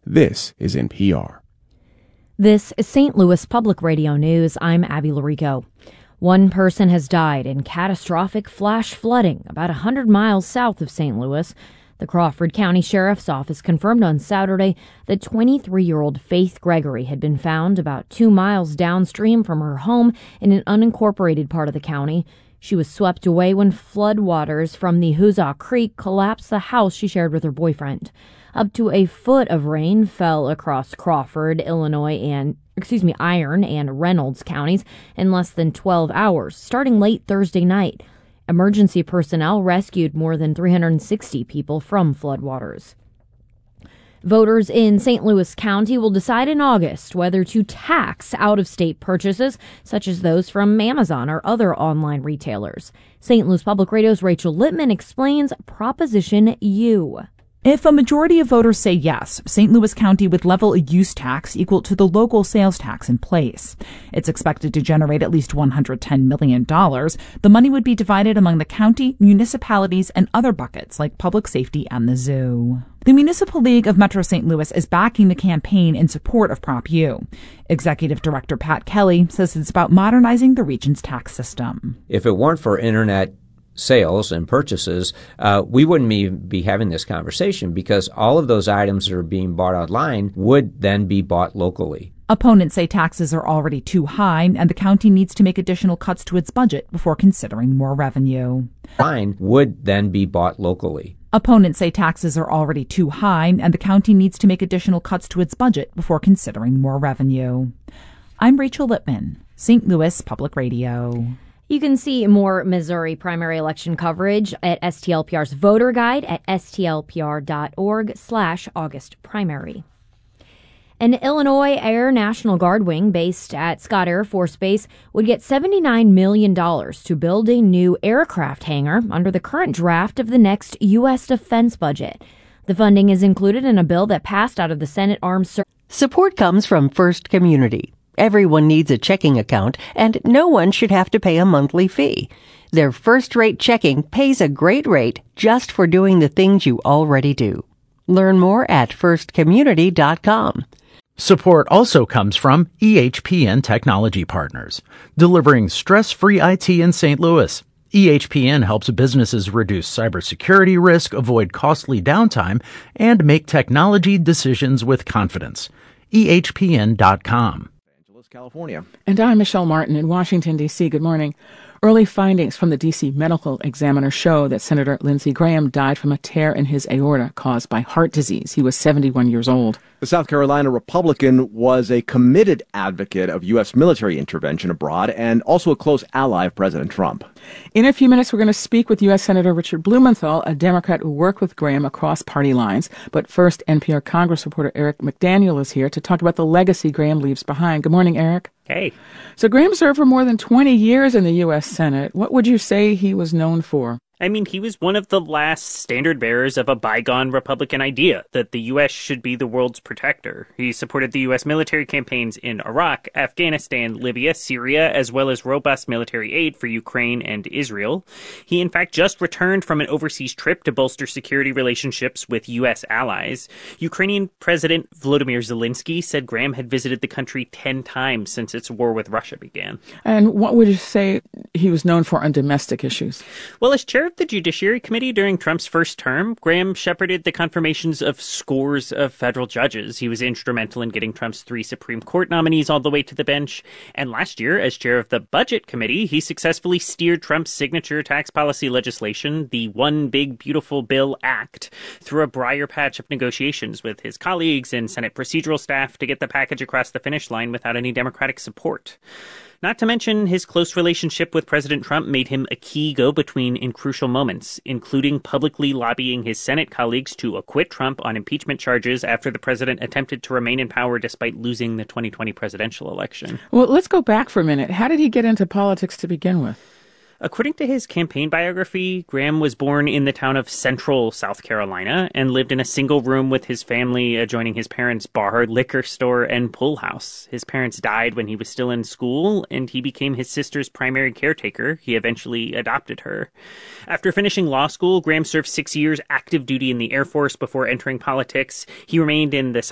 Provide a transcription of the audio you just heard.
This is NPR. This is St. Louis Public Radio News. I'm Abby Larico. One person has died in catastrophic flash flooding about 100 miles south of St. Louis. The Crawford County Sheriff's Office confirmed on Saturday that 23-year-old Faith Gregory had been found about 2 miles downstream from her home in an unincorporated part of the county. She was swept away when floodwaters from the Huzzah Creek collapsed the house she shared with her boyfriend. Up to a foot of rain fell across Crawford, Iron and Reynolds counties in less than 12 hours, starting late Thursday night. Emergency personnel rescued more than 360 people from floodwaters. Voters in St. Louis County will decide in August whether to tax out-of-state purchases, such as those from Amazon or other online retailers. St. Louis Public Radio's Rachel Littman explains Proposition U. If a majority of voters say yes, St. Louis County would level a use tax equal to the local sales tax in place. It's expected to generate at least $110 million. The money would be divided among the county, municipalities, and other buckets like public safety and the zoo. The Municipal League of Metro St. Louis is backing the campaign in support of Prop U. Executive Director Pat Kelly says it's about modernizing the region's tax system. If it weren't for internet sales and purchases, we wouldn't be having this conversation because all of those items that are being bought online would then be bought locally. Opponents say taxes are already too high and the county needs to make additional cuts to its budget before considering more revenue. Online would then be bought locally. Opponents say taxes are already too high and the county needs to make additional cuts to its budget before considering more revenue. I'm Rachel Littman, St. Louis Public Radio. You can see more Missouri primary election coverage at STLPR's voter guide at stlpr.org/August primary. An Illinois Air National Guard wing based at Scott Air Force Base would get $79 million to build a new aircraft hangar under the current draft of the next U.S. defense budget. The funding is included in a bill that passed out of the Senate Armed Services. Support comes from First Community. Everyone needs a checking account, and no one should have to pay a monthly fee. Their first-rate checking pays a great rate just for doing the things you already do. Learn more at firstcommunity.com. Support also comes from EHPN Technology Partners, delivering stress-free IT in St. Louis. EHPN helps businesses reduce cybersecurity risk, avoid costly downtime, and make technology decisions with confidence. EHPN.com. California. And I'm Michelle Martin in Washington, D.C. Good morning. Early findings from the D.C. Medical Examiner show that Senator Lindsey Graham died from a tear in his aorta caused by heart disease. He was 71 years old. The South Carolina Republican was a committed advocate of U.S. military intervention abroad and also a close ally of President Trump. In a few minutes, we're going to speak with U.S. Senator Richard Blumenthal, a Democrat who worked with Graham across party lines. But first, NPR Congress reporter Eric McDaniel is here to talk about the legacy Graham leaves behind. Good morning, Eric. Hey. So Graham served for more than 20 years in the U.S. Senate. What would you say he was known for? I mean, he was one of the last standard bearers of a bygone Republican idea that the U.S. should be the world's protector. He supported the U.S. military campaigns in Iraq, Afghanistan, Libya, Syria, as well as robust military aid for Ukraine and Israel. He, in fact, just returned from an overseas trip to bolster security relationships with U.S. allies. Ukrainian President Volodymyr Zelensky said Graham had visited the country 10 times since its war with Russia began. And what would you say he was known for on domestic issues? Well, as chair of the Judiciary Committee during Trump's first term, Graham shepherded the confirmations of scores of federal judges. He was instrumental in getting Trump's 3 Supreme Court nominees all the way to the bench. And last year, as chair of the Budget Committee, he successfully steered Trump's signature tax policy legislation, the One Big Beautiful Bill Act, through a briar patch of negotiations with his colleagues and Senate procedural staff to get the package across the finish line without any Democratic support. Not to mention, his close relationship with President Trump made him a key go-between in crucial moments, including publicly lobbying his Senate colleagues to acquit Trump on impeachment charges after the president attempted to remain in power despite losing the 2020 presidential election. Well, let's go back for a minute. How did he get into politics to begin with? According to his campaign biography, Graham was born in the town of Central, South Carolina, and lived in a single room with his family adjoining his parents' bar, liquor store, and pool house. His parents died when he was still in school, and he became his sister's primary caretaker. He eventually adopted her. After finishing law school, Graham served 6 years active duty in the Air Force before entering politics. He remained in the